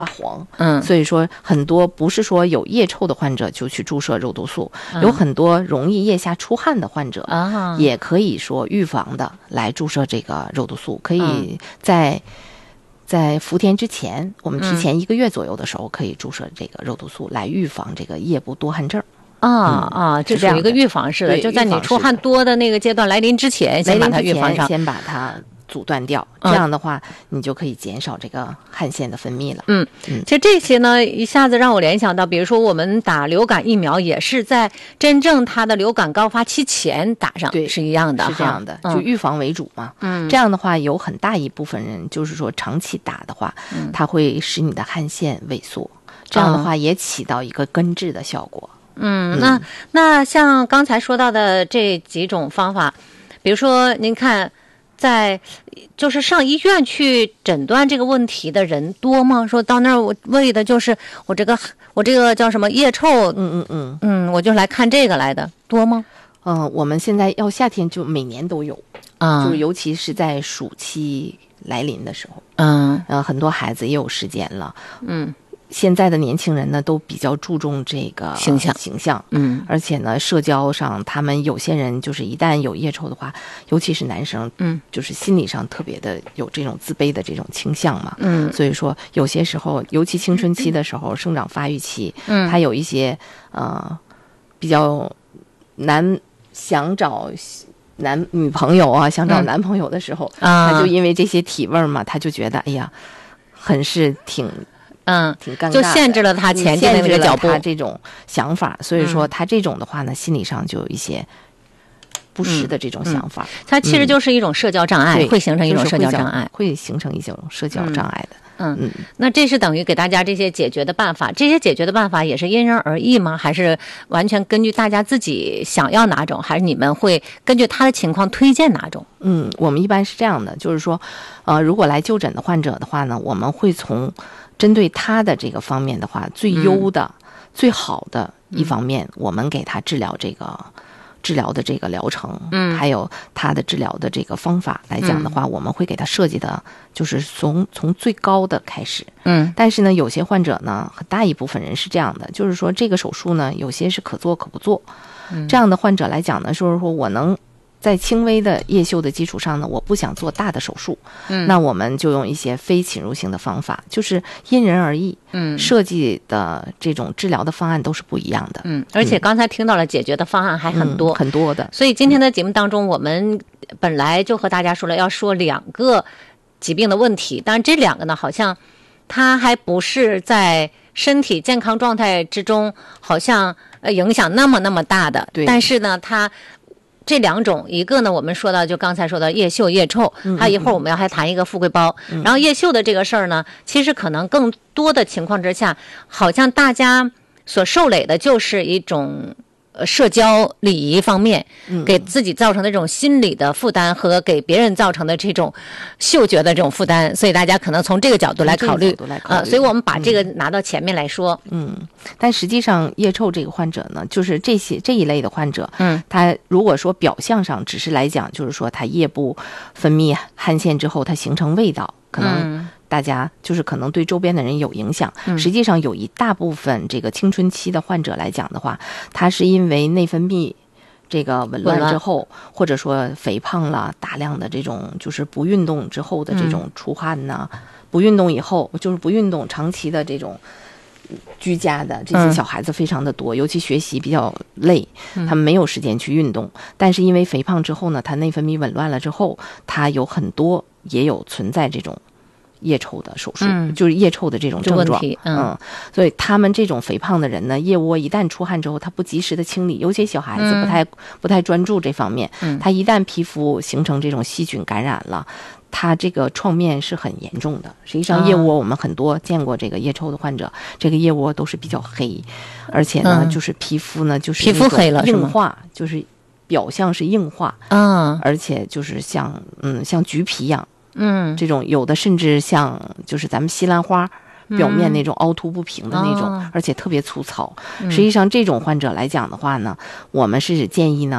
黄，所以说很多不是说有腋臭的患者就去注射肉毒素，有很多容易腋下出汗的患者，也可以说预防的来注射这个肉毒素，可以在伏天之前，我们提前1个月左右的时候可以注射这个肉毒素来预防这个腋部多汗症。 这属于一个预防式的，就在你出汗多的那个阶段来临之前，先把它预防上， 先把它阻断掉，这样的话你就可以减少这个汗腺的分泌了。 其实这些呢一下子让我联想到，比如说我们打流感疫苗也是在真正它的流感高发期前打上， 对， 是一样的， 是这样的，就预防为主嘛。这样的话有很大一部分人就是说长期打的话，它会使你的汗腺萎缩，这样的话也起到一个根治的效果。 那像刚才说到的这几种方法，比如说您看就是上医院去诊断这个问题的人多吗？说到那儿我为的就是我这个叫什么腋臭，我就来看这个来的，多吗？ 我们现在要夏天就每年都有，就是尤其是在暑期来临的时候，很多孩子也有时间了，现在的年轻人呢都比较注重这个形象，而且呢社交上他们有些人就是一旦有腋臭的话，尤其是男生，就是心理上特别的有这种自卑的这种倾向嘛，所以说有些时候尤其青春期的时候，生长发育期，他有一些比较想找女朋友啊，想找男朋友的时候，他就因为这些体味嘛，他就觉得哎呀很是挺尴尬的， 就限制了他前进的那个脚步， 他这种想法，所以说他这种的话呢，心理上就有一些不实的这种想法， 它其实就是一种社交障碍，会形成一种社交障碍， 会形成一种社交障碍的。 那这是等于给大家这些解决的办法，这些解决的办法也是因人而异吗？还是完全根据大家自己想要哪种，还是你们会根据他的情况推荐哪种？ 我们一般是这样的，就是说如果来就诊的患者的话呢，我们会从针对他的这个方面的话，最优的、最好的一方面，我们给他治疗的这个疗程，还有他的治疗的这个方法来讲的话，我们会给他设计的就是从最高的开始。但是呢有些患者呢，很大一部分人是这样的，就是说这个手术呢有些是可做可不做，这样的患者来讲呢，就是说我能在轻微的腋嗅的基础上呢，我不想做大的手术，那我们就用一些非侵入性的方法，就是因人而异，设计的这种治疗的方案都是不一样的， 而且刚才听到了解决的方案还很多， 很多的。 所以今天的节目当中，我们本来就和大家说了要说2个疾病的问题，但是这2个呢，好像它还不是在身体健康状态之中，好像影响那么大的，但是呢，它这2种，一个呢，我们说到就刚才说的腋嗅、腋臭，还有一会儿我们还谈一个富贵包。然后腋嗅的这个事儿呢，其实可能更多的情况之下，好像大家所受累的就是一种社交礼仪方面，给自己造成的这种心理的负担和给别人造成的这种嗅觉的这种负担，所以大家可能从这个角度来考虑，所以我们把这个拿到前面来说。 但实际上腋臭这个患者呢，就是这一类的患者，他如果说表象上只是来讲，就是说他腋部分泌汗腺之后，它形成味道，可能大家就是可能对周边的人有影响，实际上有一大部分这个青春期的患者来讲的话，他是因为内分泌这个紊乱之后，或者说肥胖了，大量的这种就是不运动之后的这种出汗呐，不运动以后就是不运动长期的这种居家的这些小孩子非常的多，尤其学习比较累，他们没有时间去运动，但是因为肥胖之后呢，他内分泌紊乱了之后，他有很多也有存在这种腋臭的手术，就是腋臭的这种症状，所以他们这种肥胖的人呢，腋窝一旦出汗之后，他不及时的清理，尤其小孩子不太专注这方面，他一旦皮肤形成这种细菌感染了，它这个创面是很严重的。实际上腋窝我们很多见过这个腋臭的患者，这个腋窝都是比较黑，而且呢就是皮肤呢就是皮肤黑了硬化，就是表象是硬化，而且就是像橘皮一样，这种有的甚至像就是咱们西兰花表面那种凹凸不平的那种，而且特别粗糙。实际上这种患者来讲的话呢，我们是建议呢，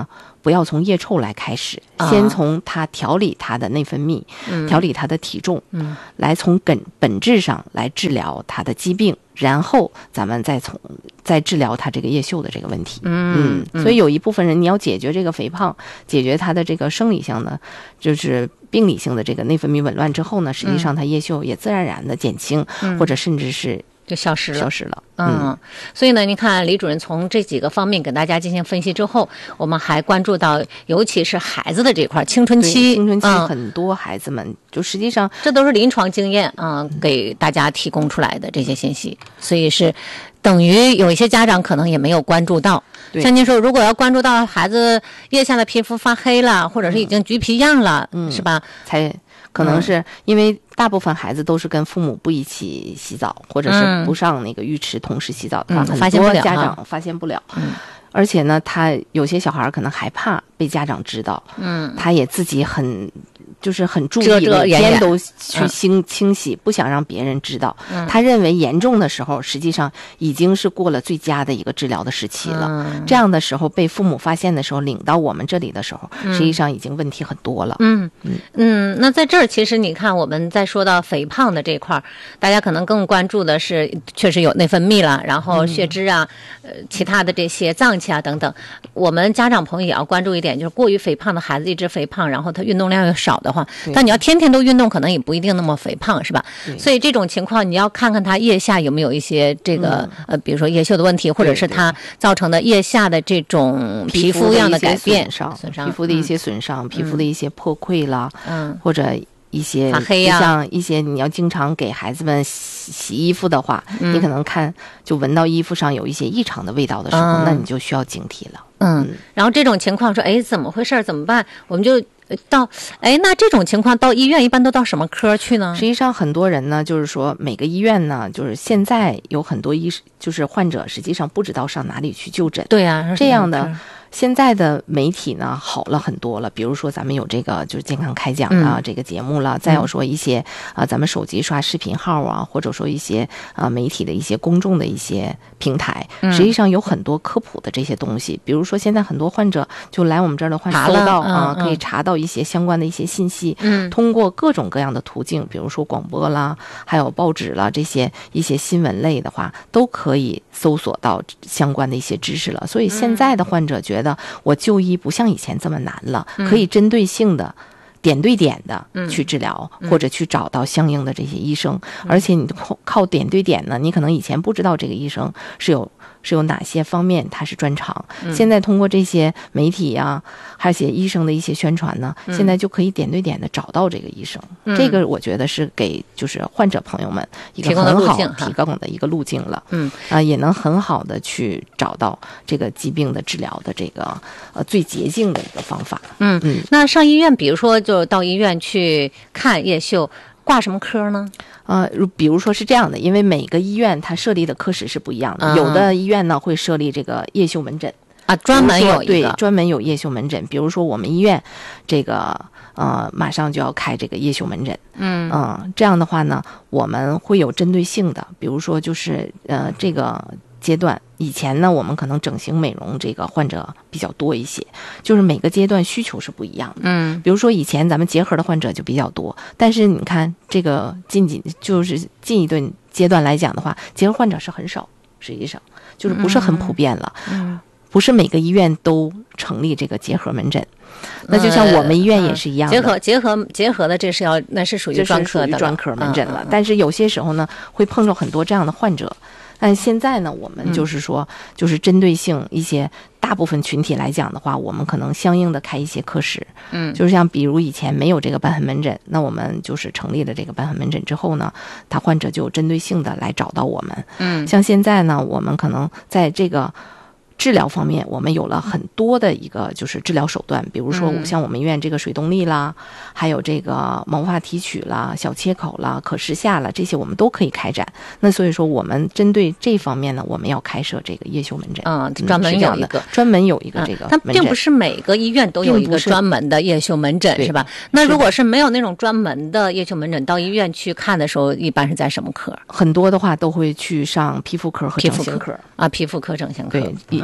不要从腋臭来开始，先从它调理它的内分泌，调理它的体重，来从本质上来治疗它的疾病，然后咱们再治疗它这个腋秀的这个问题。所以有一部分人你要解决这个肥胖，解决它的这个生理性的，就是病理性的这个内分泌紊乱之后呢，实际上它腋秀也自然而然的减轻，或者甚至是就消失了。 所以呢，您看李主任从这几个方面给大家进行分析之后，我们还关注到，尤其是孩子的这块青春期， 很多孩子们就实际上这都是临床经验给大家提供出来的这些信息，所以是等于有一些家长可能也没有关注到。像您说，如果要关注到孩子腋下的皮肤发黑了，或者是已经橘皮样了，是吧？ 才可能是因为大部分孩子都是跟父母不一起洗澡，或者是不上那个浴池同时洗澡的话，很多家长发现不了。而且呢，他有些小孩可能害怕被家长知道，他也自己很注意，每天都去清洗，不想让别人知道。他认为严重的时候，实际上已经是过了最佳的一个治疗的时期了。这样的时候被父母发现的时候，领到我们这里的时候，实际上已经问题很多了。 那在这儿，其实你看我们在说到肥胖的这块儿，大家可能更关注的是，确实有内分泌了，然后血脂啊，其他的这些脏器啊等等。我们家长朋友也要关注一点，就是过于肥胖的孩子一直肥胖，然后他运动量又少的话，但你要天天都运动，可能也不一定那么肥胖，是吧？所以这种情况，你要看看他腋下有没有一些这个比如说腋秀的问题，或者是他造成的腋下的这种皮肤样的改变、损伤、 皮肤的一些损伤、皮肤的一些破溃啦，或者一些发黑像一些你要经常给孩子们洗衣服的话，你可能就闻到衣服上有一些异常的味道的时候，那你就需要警惕了。 然后这种情况说，怎么回事？怎么办？我们就那这种情况到医院一般都到什么科去呢？ 实际上很多人呢，就是说每个医院呢，就是现在有很多就是患者实际上不知道上哪里去就诊。 对啊， 这样的。现在的媒体呢好了很多了，比如说咱们有这个就是健康开讲啊这个节目了，再有说一些咱们手机刷视频号啊，或者说一些媒体的一些公众的一些平台，实际上有很多科普的这些东西。比如说现在很多患者就来我们这儿的患者搜到可以查到一些相关的一些信息，通过各种各样的途径，比如说广播啦，还有报纸啦，这些一些新闻类的话，都可以搜索到相关的一些知识了。所以现在的患者觉得我就医不像以前这么难了，可以针对性的点对点的去治疗，或者去找到相应的这些医生，而且你靠点对点呢，你可能以前不知道这个医生是有哪些方面他是专长，现在通过这些媒体啊，还有些医生的一些宣传呢，现在就可以点对点的找到这个医生。这个我觉得是给就是患者朋友们一个很好提供的一个路径了。也能很好的去找到这个疾病的治疗的这个最捷径的一个方法。 那上医院，比如说就到医院去看腋秀，挂什么科呢？ 比如说是这样的，因为每个医院它设立的科室是不一样的，有的医院呢会设立这个腋秀门诊专门有一个专门有腋秀门诊。比如说我们医院这个马上就要开这个腋秀门诊，这样的话呢，我们会有针对性的，比如说就是这个阶段，以前呢我们可能整形美容这个患者比较多一些，就是每个阶段需求是不一样的。比如说以前咱们结核的患者就比较多，但是你看这个近一段阶段来讲的话，结核患者是很少，实际上就是不是很普遍了。不是每个医院都成立这个结核门诊，那就像我们医院也是一样的。 结合的这是那是属于专科的专科门诊了。但是有些时候呢，会碰到很多这样的患者。但现在呢，我们就是说，就是针对性一些大部分群体来讲的话，我们可能相应的开一些科室。就是像比如以前没有这个瘢痕门诊，那我们就是成立了这个瘢痕门诊之后呢，他患者就针对性的来找到我们。像现在呢，我们可能在这个治疗方面，我们有了很多的一个就是治疗手段，比如说像我们医院这个水动力啦，还有这个毛发提取啦、小切口啦、可视下啦，这些我们都可以开展。那所以说我们针对这方面呢，我们要开设这个腋秀门诊。 专门有一个这个门诊。 但并不是每个医院都有一个专门的腋秀门诊，是吧？那如果是没有那种专门的腋秀门诊，到医院去看的时候，一般是在什么科？ 很多的话都会去上皮肤科和整形科。 皮肤科、整形科。 对，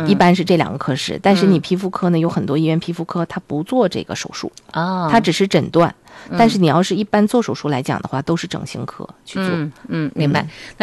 一般是这2个科室。但是你皮肤科呢，有很多医院皮肤科它不做这个手术，它只是诊断。但是你要是一般做手术来讲的话，都是整形科去做。 明白。